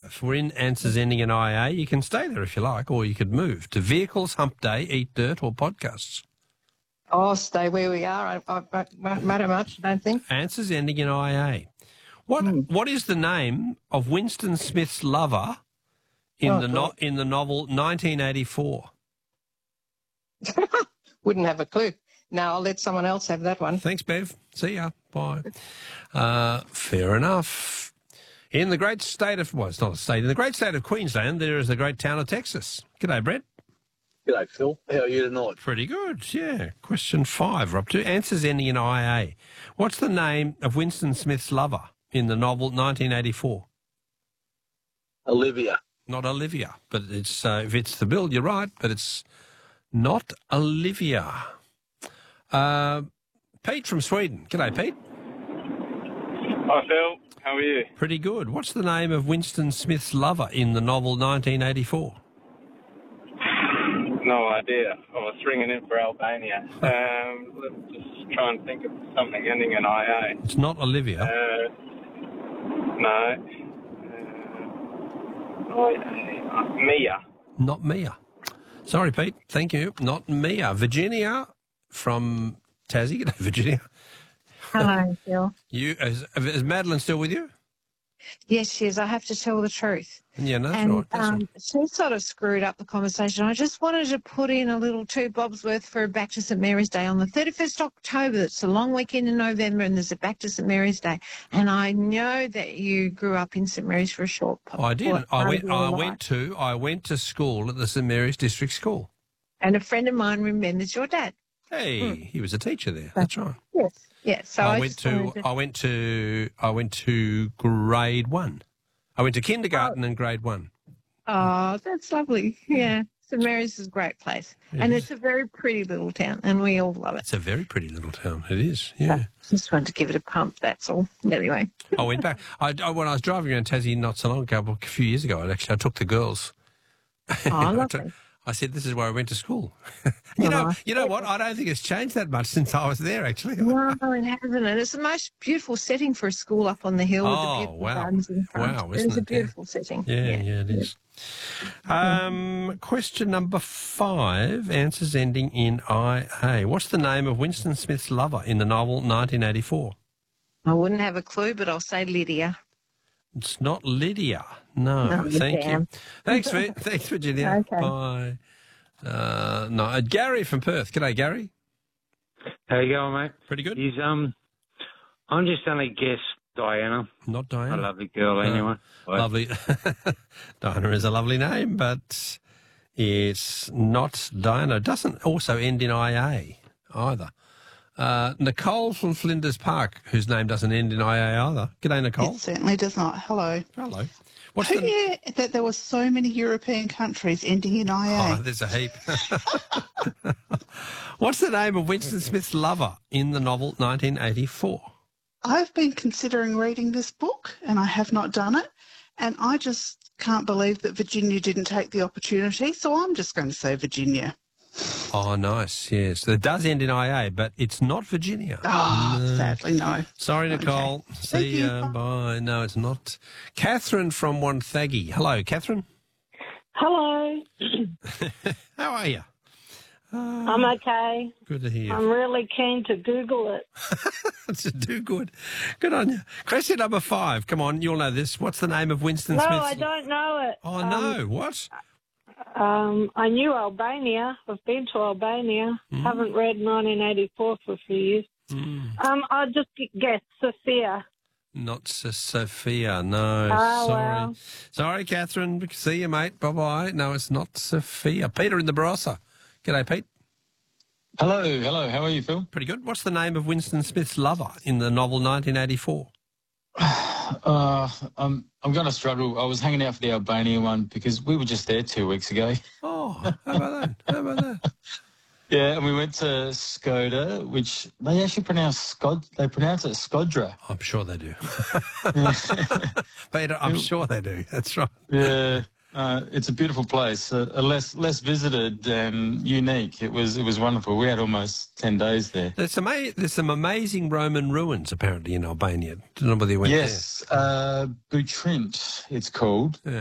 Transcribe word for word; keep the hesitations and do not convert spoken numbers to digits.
five. We're in answers ending in I A. You can stay there if you like, or you could move to vehicles, hump day, eat dirt, or podcasts. Oh, stay where we are. I, I, I won't matter much, I don't think. Answers ending in I A. What Hmm. What is the name of Winston Smith's lover in Oh, the no, in the novel nineteen eighty-four? Wouldn't have a clue. Now I'll let someone else have that one. Thanks, Bev. See ya. Bye. Uh, fair enough. In the great state of, well, it's not a state, in the great state of Queensland, there is the great town of Texas. G'day, Brett. G'day, Phil. How are you tonight? Pretty good, yeah. Question five, we're up to. Answers ending in I A. What's the name of Winston Smith's lover in the novel nineteen eighty-four? Olivia. Not Olivia, but it's uh, if it's the bill, you're right, but it's not Olivia. Uh, Pete from Sweden. G'day, Pete. Hi, Phil. How are you? Pretty good. What's the name of Winston Smith's lover in the novel nineteen eighty-four? No idea. I was ringing in for Albania. Um, let's just try and think of something ending in I A. It's not Olivia. Uh, no. Uh, uh, Mia. Not Mia. Sorry, Pete. Thank you. Not Mia. Virginia from Tassie. G'day, Virginia. Hello, Phil. You is, is Madeline still with you? Yes, she is. I have to tell the truth. Yeah, no, that's and right. That's um, right. she sort of screwed up the conversation. I just wanted to put in a little two bobs worth for Back to St Mary's Day on the thirty-first of October. It's a long weekend in November, and there's a Back to St Mary's Day. And I know that you grew up in St Mary's for a short. Oh, I did. I went. I life. went to. I went to school at the St Mary's District School. And a friend of mine remembers your dad. Hey, Hmm. he was a teacher there. That's right. Yes. Yes. So I, I, went just to, wanted I went to. I went to grade one. I went to kindergarten and grade one. Oh, that's lovely. Yeah. St Mary's is a great place. It and is. it's a very pretty little town, and we all love it. It's a very pretty little town. It is. Yeah. Just wanted to give it a pump, that's all. Anyway. I went back. I, I, when I was driving around Tassie not so long ago, a few years ago, I actually I took the girls. Oh, I, lovely. took, I said, "This is where I went to school." you know, Oh. you know what? I don't think it's changed that much since I was there. Actually. No, it hasn't. And it's the most beautiful setting for a school up on the hill with Oh, the beautiful wow. gardens in front. Wow, It isn't is a it? Yeah. beautiful setting. Yeah, yeah, it is. Um, question number five, answers ending in I A. What's the name of Winston Smith's lover in the novel nineteen eighty-four? I wouldn't have a clue, but I'll say Lydia. It's not Lydia. No, No, thank damn. you. Thanks, Vi- thanks, Virginia. Okay. Bye. Uh, no, uh, Gary from Perth. G'day, Gary. How you going, mate? Pretty good. He's um, I'm just going to guess Diana. Not Diana. A lovely girl, anyway. Bye. Lovely. Diana is a lovely name, but it's not Diana. It doesn't also end in I A either. Uh, Nicole from Flinders Park, whose name doesn't end in I A either. G'day, Nicole. It certainly does not. Hello. Hello. What's Who the... knew that there were so many European countries ending in I A? Oh, there's a heap. What's the name of Winston Smith's lover in the novel nineteen eighty-four? I've been considering reading this book and I have not done it. And I just can't believe that Virginia didn't take the opportunity. So I'm just going to say Virginia. Oh, nice, yes. It does end in I A, but it's not Virginia. Oh, No. sadly, no. Sorry, Nicole. Okay. See Thank you. ya. Bye. No, it's not. Catherine from Wonthaggi. Hello, Catherine. Hello. How are you? I'm okay. Good to hear. I'm really keen to Google it. To do good. Good on you. Question number five. Come on, you'll know this. What's the name of Winston No, Smith's... I don't know it. Oh, no. What? Um, I knew Albania. I've been to Albania. Mm. Haven't read nineteen eighty-four for a few years. Mm. Um, I'll just guess Sophia. Not S- Sophia, no. Oh, Sorry. well. Sorry, Catherine. See you, mate. Bye-bye. No, it's not Sophia. Peter in the Barossa. G'day, Pete. Hello, hello. How are you, Phil? Pretty good. What's the name of Winston Smith's lover in the novel nineteen eighty-four? Uh, I'm I'm going to struggle. I was hanging out for the Albania one because we were just there two weeks ago. Oh, how about that? How about that? Yeah, and we went to Skoda, which they actually pronounce Skod. They pronounce it Skodra. I'm sure they do. Peter, I'm sure they do. That's right. Yeah, uh, it's a beautiful place. Uh, uh, less less visited and unique. It was it was wonderful. We had almost ten days there. There's some ama- there's some amazing Roman ruins apparently in Albania. Don't know whether you went there. Yes, uh, Butrint, it's called. Yeah.